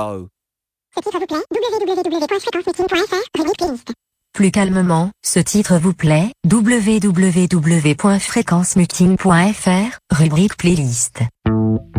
slow. Ce titre vous plaît? www.fréquencemeeting.fr, rubrique playlist. Plus calmement, ce titre vous plaît? www.fréquencemeeting.fr, rubrique playlist.